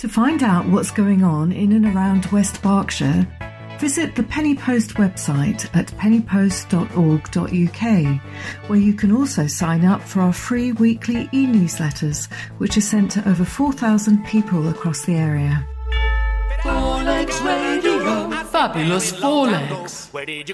To find out what's going on in and around West Berkshire, visit the Penny Post website at pennypost.org.uk, where you can also sign up for our free weekly e-newsletters, which are sent to over 4,000 people across the area. Four Legs Radio. Fabulous Four Legs. Where did you